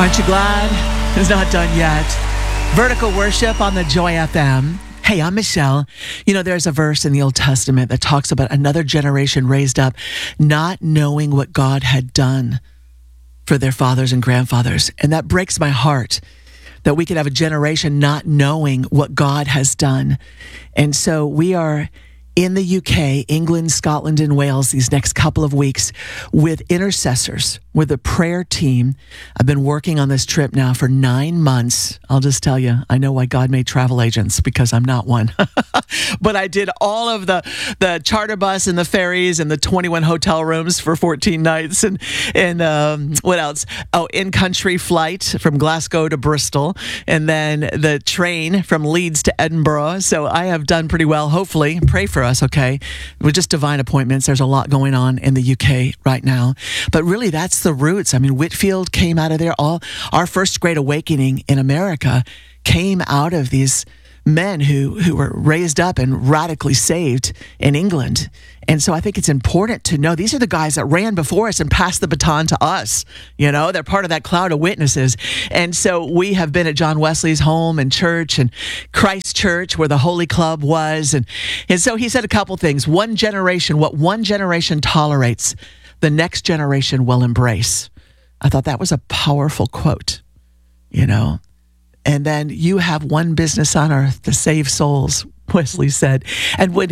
Aren't you glad it's not done yet? Vertical worship on the Joy FM. Hey, I'm Michelle. You know, there's a verse in the Old Testament that talks about another generation raised up not knowing what God had done for their fathers and grandfathers. And that breaks my heart that we could have a generation not knowing what God has done. And so we are in the UK, England, Scotland, and Wales these next couple of weeks with intercessors, with a prayer team. I've been working on this trip now for 9 months. I'll just tell you, I know why God made travel agents, because I'm not one. But I did all of the charter bus and the ferries and the 21 hotel rooms for 14 nights. And what else? Oh, in-country flight from Glasgow to Bristol. And then the train from Leeds to Edinburgh. So I have done pretty well, hopefully. Pray for us, okay? We're just divine appointments. There's a lot going on in the UK right now. But really, that's the roots. I mean, Whitefield came out of there. All our first great awakening in America came out of these men who were raised up and radically saved in England. And so I think it's important to know these are the guys that ran before us and passed the baton to us. You know, they're part of that cloud of witnesses. And so we have been at John Wesley's home and church and Christ Church, where the Holy Club was. And so he said a couple things. What one generation tolerates, the next generation will embrace. I thought that was a powerful quote, you know. And then you have one business on earth to save souls, Wesley said. And when